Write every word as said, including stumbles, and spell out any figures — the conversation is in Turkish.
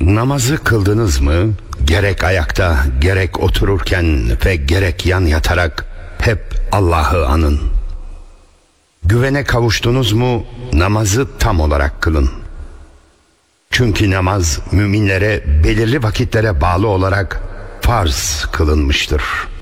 Namazı kıldınız mı? Gerek ayakta, gerek otururken ve gerek yan yatarak hep Allah'ı anın. Güvene kavuştunuz mu? Namazı tam olarak kılın. Çünkü namaz müminlere belirli vakitlere bağlı olarak farz kılınmıştır.